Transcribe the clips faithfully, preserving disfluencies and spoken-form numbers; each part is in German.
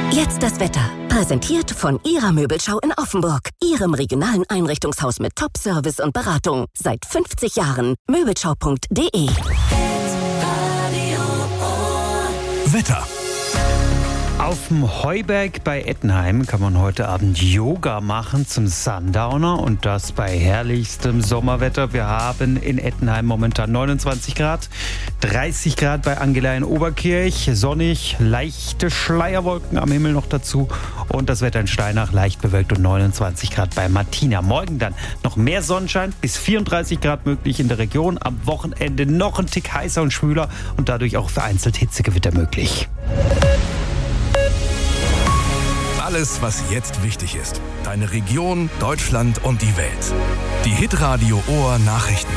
Jetzt das Wetter. Präsentiert von Ihrer Möbelschau in Offenburg. Ihrem regionalen Einrichtungshaus mit Top-Service und Beratung. Seit fünfzig Jahren. Möbelschau punkt de. Wetter. Auf dem Heuberg bei Ettenheim kann man heute Abend Yoga machen zum Sundowner und das bei herrlichstem Sommerwetter. Wir haben in Ettenheim momentan neunundzwanzig Grad, dreißig Grad bei Angela in Oberkirch, sonnig, leichte Schleierwolken am Himmel noch dazu und das Wetter in Steinach leicht bewölkt und neunundzwanzig Grad bei Martina. Morgen dann noch mehr Sonnenschein, bis vierunddreißig Grad möglich in der Region. Am Wochenende noch ein Tick heißer und schwüler und dadurch auch vereinzelt Hitzegewitter möglich. Alles, was jetzt wichtig ist. Deine Region, Deutschland und die Welt. Die Hitradio Ohr Nachrichten.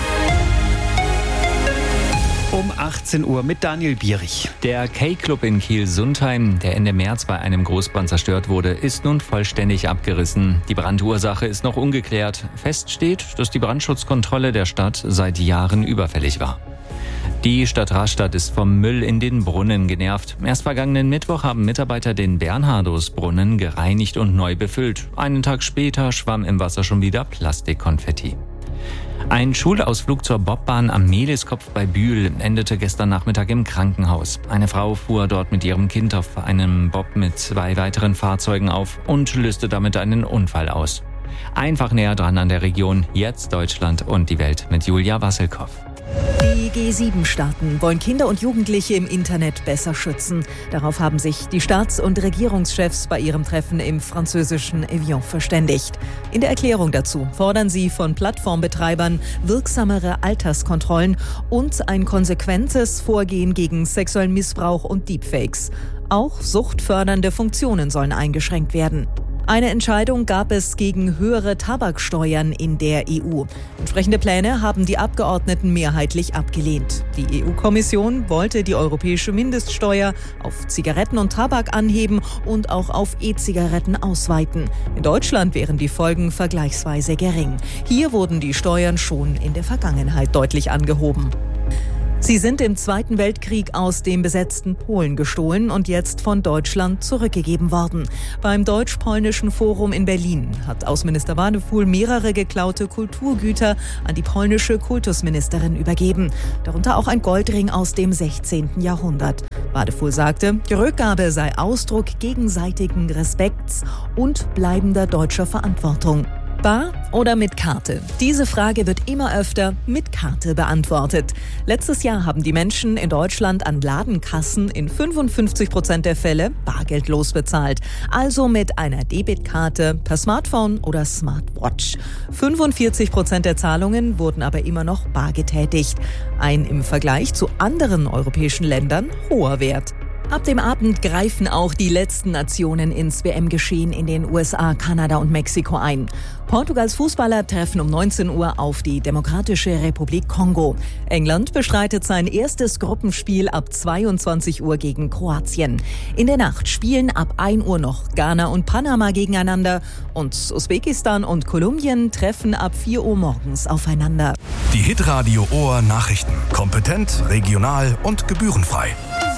Um achtzehn Uhr mit Daniel Bierich. Der K-Club in Kiel-Sundheim, der Ende März bei einem Großbrand zerstört wurde, ist nun vollständig abgerissen. Die Brandursache ist noch ungeklärt. Fest steht, dass die Brandschutzkontrolle der Stadt seit Jahren überfällig war. Die Stadt Rastatt ist vom Müll in den Brunnen genervt. Erst vergangenen Mittwoch haben Mitarbeiter den Bernhardus-Brunnen gereinigt und neu befüllt. Einen Tag später schwamm im Wasser schon wieder Plastikkonfetti. Ein Schulausflug zur Bobbahn am Mehliskopf bei Bühl endete gestern Nachmittag im Krankenhaus. Eine Frau fuhr dort mit ihrem Kind auf einem Bob mit zwei weiteren Fahrzeugen auf und löste damit einen Unfall aus. Einfach näher dran an der Region, jetzt Deutschland und die Welt mit Julia Wasselkow. Die G sieben Staaten wollen Kinder und Jugendliche im Internet besser schützen. Darauf haben sich die Staats- und Regierungschefs bei ihrem Treffen im französischen Evian verständigt. In der Erklärung dazu fordern sie von Plattformbetreibern wirksamere Alterskontrollen und ein konsequentes Vorgehen gegen sexuellen Missbrauch und Deepfakes. Auch suchtfördernde Funktionen sollen eingeschränkt werden. Eine Entscheidung gab es gegen höhere Tabaksteuern in der E U. Entsprechende Pläne haben die Abgeordneten mehrheitlich abgelehnt. Die E U-Kommission wollte die europäische Mindeststeuer auf Zigaretten und Tabak anheben und auch auf E-Zigaretten ausweiten. In Deutschland wären die Folgen vergleichsweise gering. Hier wurden die Steuern schon in der Vergangenheit deutlich angehoben. Sie sind im Zweiten Weltkrieg aus dem besetzten Polen gestohlen und jetzt von Deutschland zurückgegeben worden. Beim Deutsch-Polnischen Forum in Berlin hat Außenminister Wadefuhl mehrere geklaute Kulturgüter an die polnische Kultusministerin übergeben. Darunter auch ein Goldring aus dem sechzehnten Jahrhundert. Wadefuhl sagte, die Rückgabe sei Ausdruck gegenseitigen Respekts und bleibender deutscher Verantwortung. Bar oder mit Karte? Diese Frage wird immer öfter mit Karte beantwortet. Letztes Jahr haben die Menschen in Deutschland an Ladenkassen in fünfundfünfzig Prozent der Fälle bargeldlos bezahlt. Also mit einer Debitkarte per Smartphone oder Smartwatch. fünfundvierzig Prozent der Zahlungen wurden aber immer noch bar getätigt. Ein im Vergleich zu anderen europäischen Ländern hoher Wert. Ab dem Abend greifen auch die letzten Nationen ins W M-Geschehen in den U S A, Kanada und Mexiko ein. Portugals Fußballer treffen um neunzehn Uhr auf die Demokratische Republik Kongo. England bestreitet sein erstes Gruppenspiel ab zweiundzwanzig Uhr gegen Kroatien. In der Nacht spielen ab ein Uhr noch Ghana und Panama gegeneinander und Usbekistan und Kolumbien treffen ab vier Uhr morgens aufeinander. Die Hitradio Ohr Nachrichten. Kompetent, regional und gebührenfrei.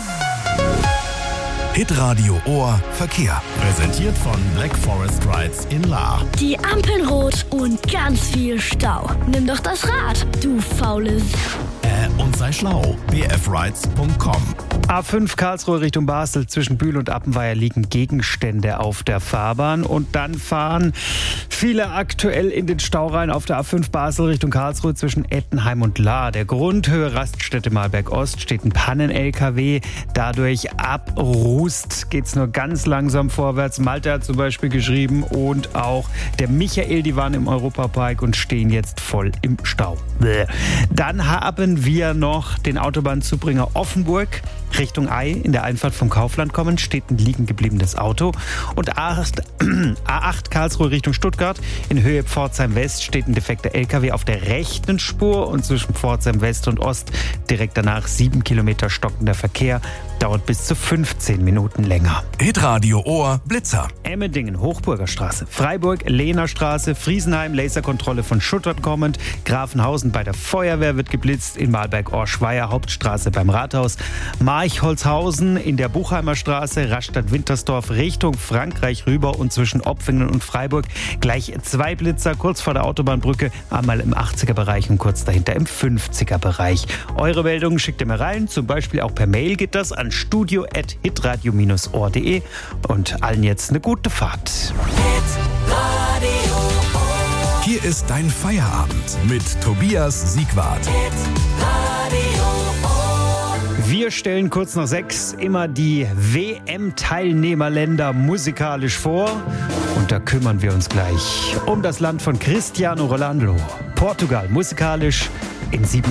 Hitradio Ohr Verkehr. Präsentiert von Black Forest Rides in Lahr. Die Ampeln rot und ganz viel Stau. Nimm doch das Rad, du faules. Äh, und sei schlau. b f rides punkt com. A fünf Karlsruhe Richtung Basel. Zwischen Bühl und Appenweier liegen Gegenstände auf der Fahrbahn. Und dann fahren viele aktuell in den Stau rein auf der A fünf Basel Richtung Karlsruhe zwischen Ettenheim und Lahr. Der Grundhöhe Raststätte Malberg Ost steht ein Pannen-L K W. Dadurch ab Rust geht's nur ganz langsam vorwärts. Malte hat zum Beispiel geschrieben und auch der Michael, die waren im Europapark und stehen jetzt voll im Stau. Dann haben wir noch den Autobahnzubringer Offenburg Richtung Ei in der Einfahrt vom Kaufland kommen, steht ein liegen gebliebenes Auto. Und A acht Karlsruhe Richtung Stuttgart in Höhe Pforzheim West steht ein defekter L K W auf der rechten Spur und zwischen Pforzheim West und Ost direkt danach sieben Kilometer stockender Verkehr. Dauert bis zu fünfzehn Minuten länger. Hitradio Ohr Blitzer. Emmendingen, Hochburger Straße, Freiburg, Lehner Straße, Friesenheim, Laserkontrolle von Schuttert kommend, Grafenhausen bei der Feuerwehr wird geblitzt, in Malberg-Orschweier, Hauptstraße beim Rathaus, Mal Barchholzhausen in der Buchheimer Straße, Rastatt-Wintersdorf Richtung Frankreich rüber und zwischen Opfingen und Freiburg gleich zwei Blitzer, kurz vor der Autobahnbrücke, einmal im achtziger-Bereich und kurz dahinter im fünfziger-Bereich. Eure Meldungen schickt ihr mir rein, zum Beispiel auch per Mail geht das an studio at hitradio Bindestrich ohr punkt de und allen jetzt eine gute Fahrt. Hier ist dein Feierabend mit Tobias Siegwart. Wir stellen kurz nach sechs immer die W M-Teilnehmerländer musikalisch vor. Und da kümmern wir uns gleich um das Land von Cristiano Ronaldo. Portugal musikalisch in sieben